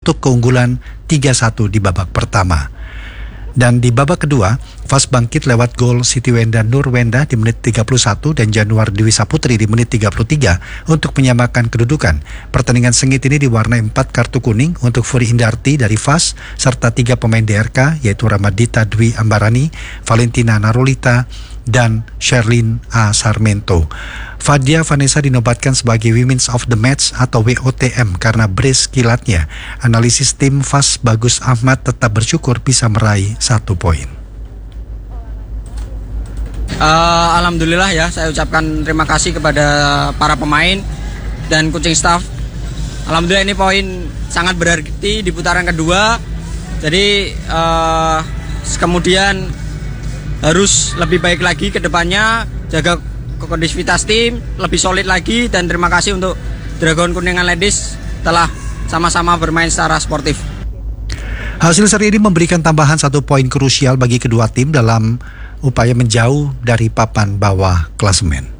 untuk keunggulan 3-1 di babak pertama. Dan di babak kedua, FAS bangkit lewat gol Siti Wenda Nurwenda di menit 31 dan Januar Dewi Saputri di menit 33 untuk menyamakan kedudukan. Pertandingan sengit ini diwarnai 4 kartu kuning untuk Furi Indarti dari FAS serta 3 pemain DRK yaitu Ramadita Dwi Ambarani, Valentina Narulita, dan Sherlyn A. Sarmento. Fadia Vanessa dinobatkan sebagai Women's of the Match atau WOTM karena brace kilatnya. Analisis tim FAS Bagus Ahmad tetap bersyukur bisa meraih 1 poin. Alhamdulillah ya, saya ucapkan terima kasih kepada para pemain dan coaching staff. Alhamdulillah ini poin sangat berarti di putaran kedua. Jadi kemudian harus lebih baik lagi ke depannya, jaga kondisivitas tim, lebih solid lagi, dan terima kasih untuk Dragon Kuningan Ladies telah sama-sama bermain secara sportif. Hasil seri ini memberikan tambahan 1 poin krusial bagi kedua tim dalam upaya menjauh dari papan bawah klasemen.